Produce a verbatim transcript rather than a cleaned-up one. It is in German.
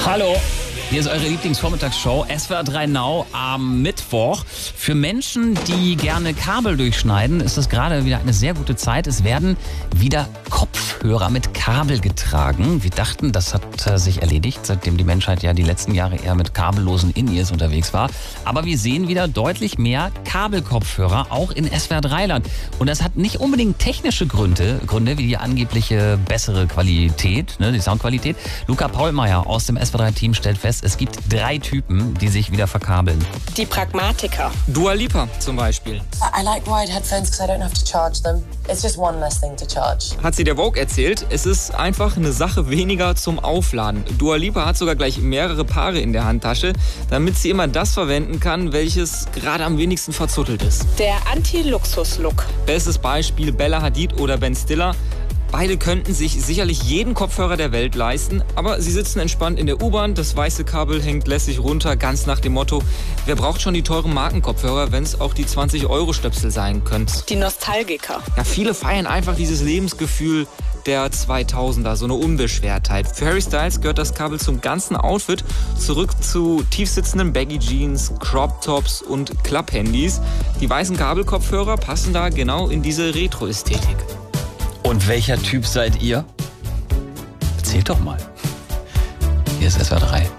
Hallo, hier ist eure Lieblingsvormittagsshow S W R drei Now am Mittwoch. Für Menschen, die gerne Kabel durchschneiden, ist es gerade wieder eine sehr gute Zeit. Es werden wieder Kopfhörer mit Kabel getragen. Wir dachten, das hat äh, sich erledigt, seitdem die Menschheit ja die letzten Jahre eher mit kabellosen In-Ears unterwegs war. Aber wir sehen wieder deutlich mehr Kabelkopfhörer, auch in S W R drei Land. Und das hat nicht unbedingt technische Gründe, Gründe wie die angebliche bessere Qualität, ne, die Soundqualität. Luca Paulmeier aus dem S W R drei Team stellt fest, es gibt drei Typen, die sich wieder verkabeln. Die Pragmatiker. Dua Lipa zum Beispiel. I like wired headphones because I don't have to charge them. It's just one less thing to charge. Hat sie der Vogue erzählt, es ist einfach eine Sache weniger zum Aufladen. Dua Lipa hat sogar gleich mehrere Paare in der Handtasche, damit sie immer das verwenden kann, welches gerade am wenigsten verzuttelt ist. Der Anti-Luxus-Look. Bestes Beispiel Bella Hadid oder Ben Stiller. Beide könnten sich sicherlich jeden Kopfhörer der Welt leisten, aber sie sitzen entspannt in der U-Bahn, das weiße Kabel hängt lässig runter, ganz nach dem Motto, wer braucht schon die teuren Markenkopfhörer, wenn es auch die zwanzig Euro Stöpsel sein könnte. Die Nostalgiker. Ja, viele feiern einfach dieses Lebensgefühl der zweitausender, so eine Unbeschwertheit. Für Harry Styles gehört das Kabel zum ganzen Outfit, zurück zu tiefsitzenden Baggy Jeans, Crop Tops und Klapphandys. Die weißen Kabelkopfhörer passen da genau in diese Retro-Ästhetik. Und welcher Typ seid ihr? Erzählt doch mal. Hier ist S W R drei.